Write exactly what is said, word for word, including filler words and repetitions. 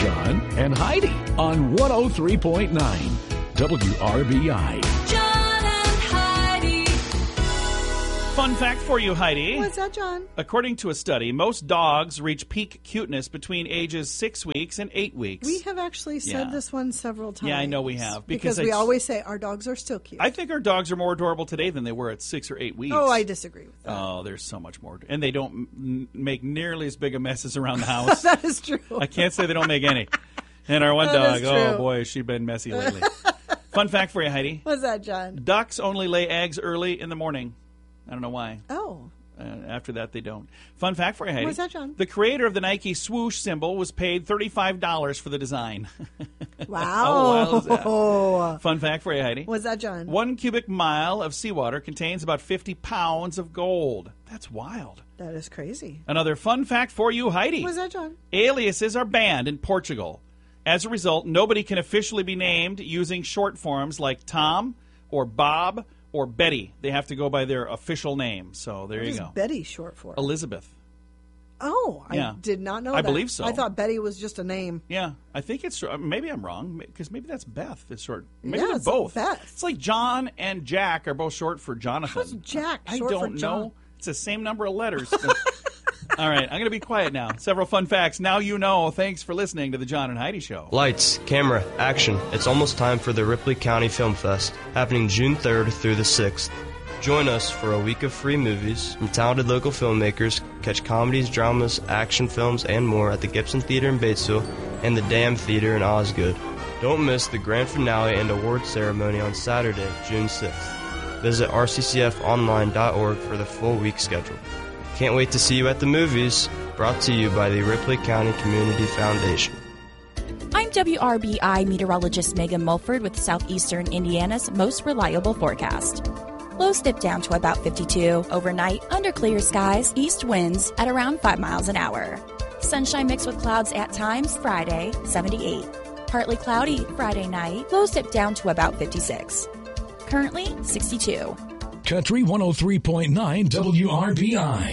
John and Heidi on one oh three point nine W R B I. John and Heidi. Fun fact for you, Heidi. What's that, John? According to a study, most dogs reach peak cuteness between ages six weeks and eight weeks. We have actually said Yeah. this one several times. Yeah, I know we have. Because, Because we I- always say our dogs are still cute. I think our dogs are more adorable today than they were at six or eight weeks. oh, I disagree with that. Oh, there's so much more. And they don't m- make nearly as big a messes around the house. That is true. I can't say they don't make any. And our one That dog, is oh true. boy, has she been messy lately. Fun fact for you, Heidi. What's that, John? Ducks only lay eggs early in the morning. I don't know why. Oh. Uh, after that, they don't. Fun fact for you, Heidi. What's that, John? The creator of the Nike swoosh symbol was paid thirty-five dollars for the design. Wow. How wild is that? Fun fact for you, Heidi. What's that, John? One cubic mile of seawater contains about fifty pounds of gold. That's wild. That is crazy. Another fun fact for you, Heidi. What's that, John? Aliases are banned in Portugal. As a result, nobody can officially be named using short forms like Tom or Bob or Betty. They have to go by their official name. So there What you is go. Betty short for? Elizabeth. Oh, Yeah. I did not know I that. believe so. I thought Betty was just a name. Yeah, I think it's short. Maybe I'm wrong because maybe that's Beth. It's short. Maybe Yeah, they're it's both. Beth. It's like John and Jack are both short for Jonathan. How's Jack I short don't for know. John? It's the same number of letters. All right, I'm going to be quiet now. Several fun facts. Now you know. Thanks for listening to the John and Heidi Show. Lights, camera, action. It's almost time for the Ripley County Film Fest, happening June third through the sixth. Join us for a week of free movies from talented local filmmakers. Catch comedies, dramas, action films, and more at the Gibson Theater in Batesville and the Dam Theater in Osgood. Don't miss the grand finale and award ceremony on Saturday, June sixth. Visit r c c f online dot org for the full week schedule. Can't wait to see you at the movies. Brought to you by the Ripley County Community Foundation. I'm W R B I meteorologist Megan Mulford with Southeastern Indiana's most reliable forecast. Lows dip down to about fifty-two. Overnight, under clear skies, east winds at around five miles an hour. Sunshine mixed with clouds at times Friday, seventy-eight. Partly cloudy Friday night. Lows dip down to about fifty-six. Currently, sixty-two. Country one oh three point nine W R B I.